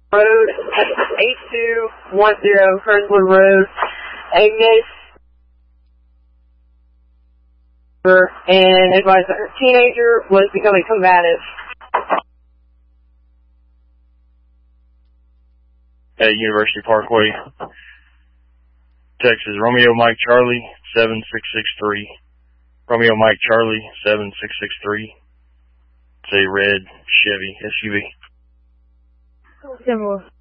Road, 8210 Kearnswood Road, Agnes, and advised that her teenager was becoming combative. At University Parkway, Texas, Romeo Mike Charlie 7663. Romeo Mike Charlie 7663. It's a red Chevy SUV. Similar.